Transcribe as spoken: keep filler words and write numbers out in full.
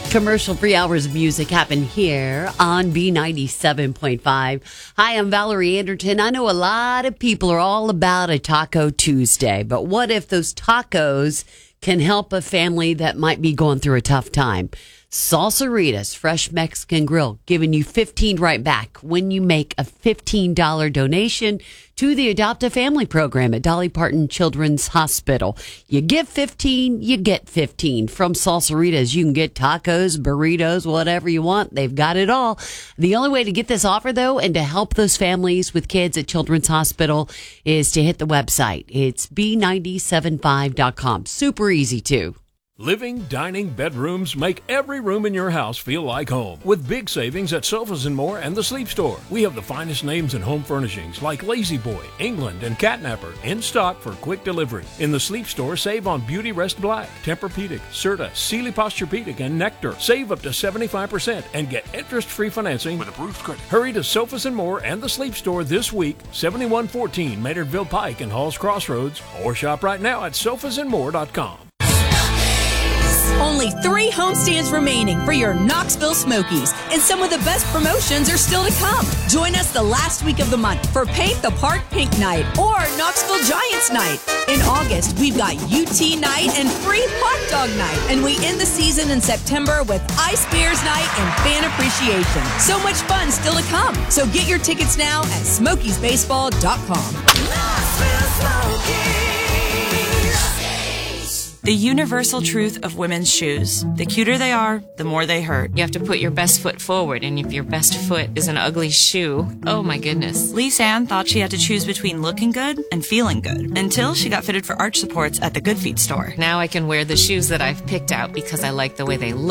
Commercial-free hours of music happen here on B ninety-seven point five. Hi, I'm Valerie Anderton. I know a lot of people are all about a Taco Tuesday, but what if those tacos can help a family that might be going through a tough time? Salsaritas Fresh Mexican Grill, giving you fifteen right back when you make a fifteen dollars donation to the Adopt a Family program at Dolly Parton Children's Hospital. You give fifteen, you get fifteen. From Salsaritas, you can get tacos, burritos, whatever you want. They've got it all. The only way to get this offer, though, and to help those families with kids at Children's Hospital is to hit the website. It's B nine seven five dot com. Super easy, too. Living, dining, bedrooms make every room in your house feel like home. With big savings at Sofas and More and the Sleep Store. We have the finest names in home furnishings like Lazy Boy, England, and Catnapper in stock for quick delivery. In the Sleep Store, save on Beauty Rest Black, Tempur-Pedic, Serta, Sealy Posturepedic, and Nectar. Save up to seventy-five percent and get interest-free financing with approved credit. Hurry to Sofas and More and the Sleep Store this week, seventy-one fourteen Maynardville Pike and Halls Crossroads, or shop right now at sofas and more dot com. Only three homestands remaining for your Knoxville Smokies, and some of the best promotions are still to come. Join us the last week of the month for Paint the Park Pink Night or Knoxville Giants Night. In August, we've got U T Night and free hot dog night, and we end the season in September with Ice Bears Night and Fan Appreciation. So much fun still to come. So get your tickets now at smokies baseball dot com. Knoxville Smokies. The universal truth of women's shoes. The cuter they are, the more they hurt. You have to put your best foot forward, and if your best foot is an ugly shoe, oh my goodness. Lise Ann thought she had to choose between looking good and feeling good, until she got fitted for arch supports at the Good Feet store. Now I can wear the shoes that I've picked out because I like the way they look.